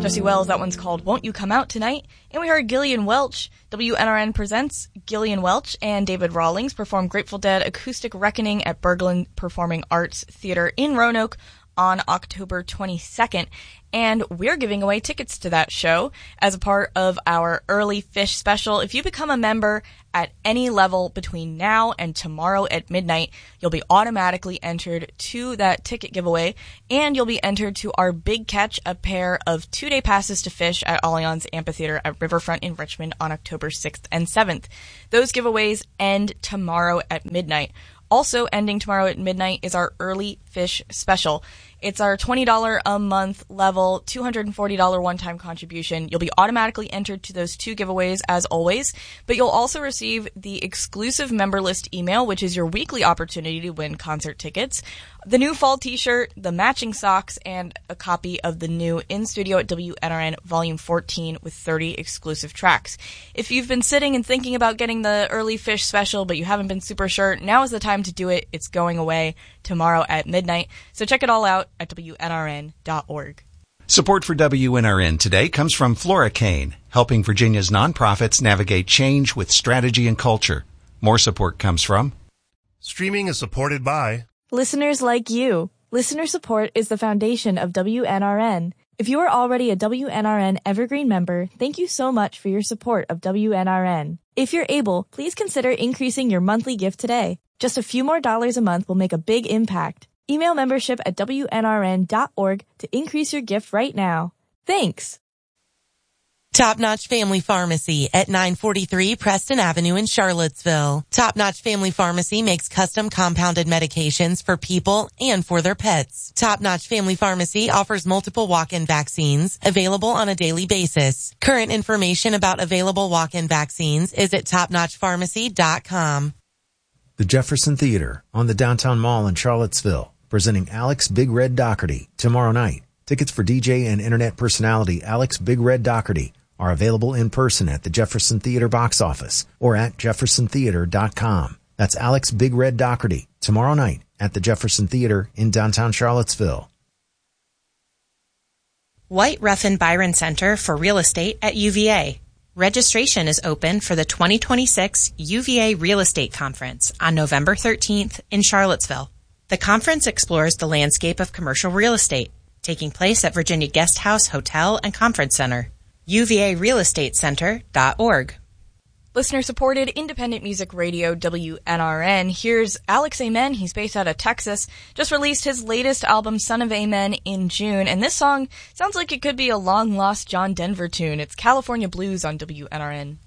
Jesse Wells, that one's called Won't You Come Out Tonight? And we heard Gillian Welch. WNRN presents Gillian Welch and David Rawlings perform Grateful Dead Acoustic Reckoning at Berglund Performing Arts Theater in Roanoke on October 22nd. And we're giving away tickets to that show as a part of our Early Fish special. If you become a member at any level between now and tomorrow at midnight, you'll be automatically entered to that ticket giveaway, and you'll be entered to our big catch, a pair of 2-day passes to fish at Allianz Amphitheater at Riverfront in Richmond on October 6th and 7th. Those giveaways end tomorrow at midnight. Also ending tomorrow at midnight is our Early Fish special. It's our $20 a month level, $240 one-time contribution. You'll be automatically entered to those two giveaways as always, but you'll also receive the exclusive member list email, which is your weekly opportunity to win concert tickets, the new fall t-shirt, the matching socks, and a copy of the new In Studio at WNRN Volume 14 with 30 exclusive tracks. If you've been sitting and thinking about getting the Early Fish special, but you haven't been super sure, now is the time to do it. It's going away tomorrow at midnight. So check it all out at WNRN.org. Support for WNRN today comes from Floricane, helping Virginia's nonprofits navigate change with strategy and culture. More support comes from Streaming is supported by listeners like you. Listener support is the foundation of WNRN. If you are already a WNRN Evergreen member, thank you so much for your support of WNRN. If you're able, please consider increasing your monthly gift today. Just a few more dollars a month will make a big impact. Email membership at WNRN.org to increase your gift right now. Thanks. Top Notch Family Pharmacy at 943 Preston Avenue in Charlottesville. Top Notch Family Pharmacy makes custom compounded medications for people and for their pets. Top Notch Family Pharmacy offers multiple walk-in vaccines available on a daily basis. Current information about available walk-in vaccines is at topnotchpharmacy.com. The Jefferson Theater on the Downtown Mall in Charlottesville, presenting Alex Big Red Doherty tomorrow night. Tickets for DJ and internet personality Alex Big Red Doherty are available in person at the Jefferson Theater box office or at jeffersontheater.com. That's Alex Big Red Doherty tomorrow night at the Jefferson Theater in downtown Charlottesville. White Ruffin Byron Center for Real Estate at UVA. Registration is open for the 2026 UVA Real Estate Conference on November 13th in Charlottesville. The conference explores the landscape of commercial real estate, taking place at Virginia Guesthouse Hotel and Conference Center. UVARealestateCenter.org. Listener-supported independent music radio WNRN. Here's Alex Amen. He's based out of Texas. Just released his latest album, Son of Amen, in June. And this song sounds like it could be a long-lost John Denver tune. It's California Blues on WNRN.